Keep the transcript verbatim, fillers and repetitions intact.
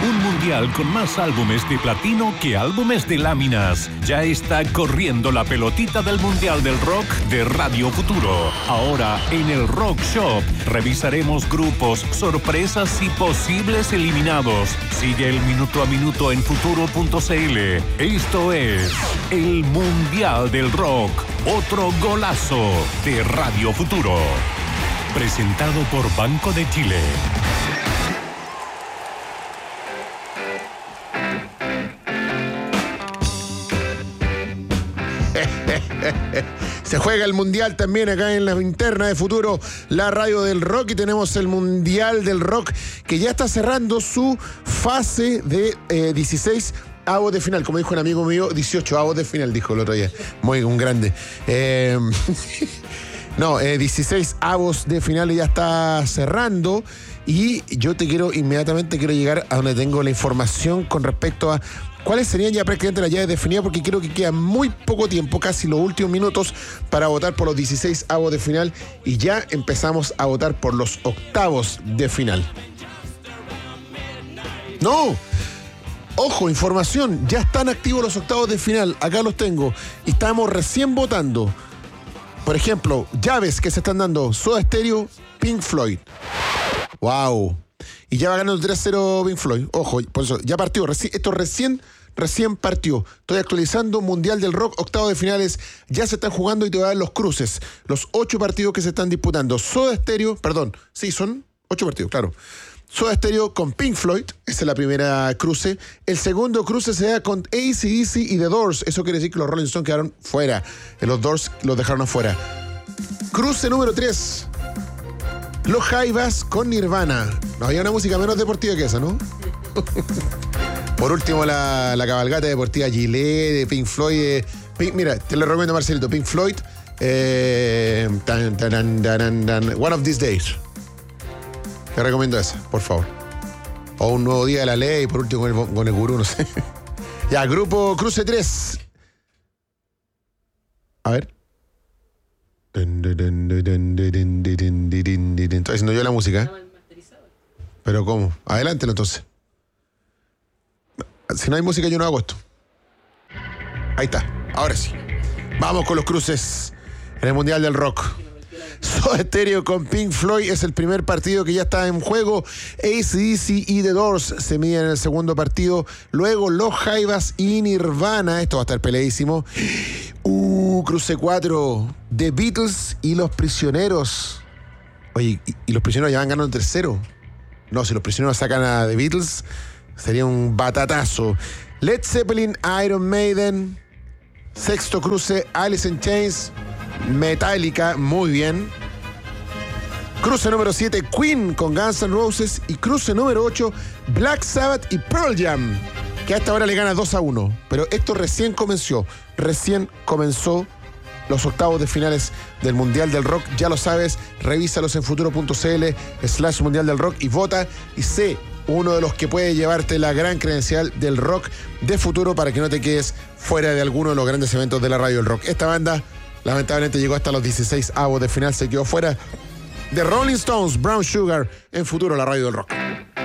Un mundial con más álbumes de platino que álbumes de láminas. Ya está corriendo la pelotita del Mundial del Rock de Radio Futuro. Ahora en el Rock Shop revisaremos grupos, sorpresas y posibles eliminados. Sigue el minuto a minuto en futuro punto c l. Esto es el Mundial del Rock. Otro golazo de Radio Futuro. Presentado por Banco de Chile. Se juega el Mundial también acá en la interna de Futuro, la radio del rock, y tenemos el Mundial del Rock que ya está cerrando su fase de eh, dieciséis avos de final. Como dijo un amigo mío, dieciocho avos de final, dijo el otro día. Muy un grande. Eh, no, eh, dieciséis avos de final ya está cerrando. Y yo te quiero, inmediatamente quiero llegar a donde tengo la información con respecto a cuáles serían ya prácticamente las llaves definidas, porque creo que queda muy poco tiempo, casi los últimos minutos, para votar por los dieciséis avos de final, y ya empezamos a votar por los octavos de final. ¡No! Ojo, información, ya están activos los octavos de final, acá los tengo, y estamos recién votando. Por ejemplo, llaves que se están dando: Soda Stereo, Pink Floyd. ¡Wow! Y ya va ganando tres cero Pink Floyd. Ojo, por eso, ya partió. Reci- esto recién, recién partió. Estoy actualizando Mundial del Rock, octavos de finales. Ya se están jugando y te voy a dar los cruces. Los ocho partidos que se están disputando. Soda Stereo, perdón, sí, son ocho partidos, claro. Soda Stereo con Pink Floyd, esa es la primera cruce. El segundo cruce se da con A C D C y The Doors. Eso quiere decir que los Rolling Stones quedaron fuera. Los Doors los dejaron afuera. Cruce número tres. Los Jaivas con Nirvana. No había una música menos deportiva que esa, ¿no? Por último, la, la cabalgata deportiva Gillette, de Pink Floyd. Eh, Pink, mira, te lo recomiendo, Marcelito. Pink Floyd. Eh, tan, tan, tan, tan, One of These Days. Te recomiendo esa, por favor. O Un Nuevo Día de la Ley, por último, con el, con el gurú, no sé. Ya, grupo Cruce tres. A ver. Estoy haciendo yo la música. Pero ¿cómo? Adelántelo entonces. Si no hay música yo no hago esto. Ahí está, ahora sí. Vamos con los cruces en el Mundial del Rock. Soda Stereo con Pink Floyd es el primer partido que ya está en juego. A C D C y The Doors se miden en el segundo partido. Luego Los Jaivas y Nirvana. Esto va a estar peleadísimo. Uh, cruce cuatro. The Beatles y Los Prisioneros. Oye, y, y Los Prisioneros ya van ganando en tercero. No, si Los Prisioneros sacan a The Beatles, sería un batatazo. Led Zeppelin, Iron Maiden. Sexto cruce, Alice in Chains, Metallica, muy bien. Cruce número siete, Queen con Guns N' Roses. Y cruce número ocho, Black Sabbath y Pearl Jam, que a esta hora le gana dos a uno. Pero esto recién comenzó. Recién comenzó los octavos de finales del Mundial del Rock. Ya lo sabes, revísalos en futuro punto c l slash Mundial del Rock y vota y sé uno de los que puede llevarte la gran credencial del rock de futuro para que no te quedes fuera de alguno de los grandes eventos de la radio del rock. Esta banda lamentablemente llegó hasta los dieciséis avos de final, se quedó fuera de Rolling Stones, Brown Sugar, en futuro la radio del rock.